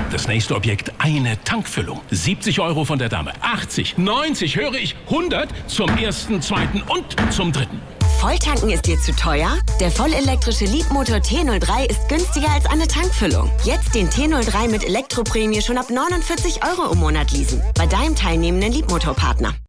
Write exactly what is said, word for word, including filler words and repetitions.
Das nächste Objekt, eine Tankfüllung. siebzig Euro von der Dame. achtzig, neunzig, höre ich, hundert zum ersten, zweiten und zum dritten. Volltanken ist dir zu teuer? Der vollelektrische Leapmotor T null drei ist günstiger als eine Tankfüllung. Jetzt den T null drei mit Elektroprämie schon ab neunundvierzig Euro im Monat leasen. Bei deinem teilnehmenden Leapmotor-Partner.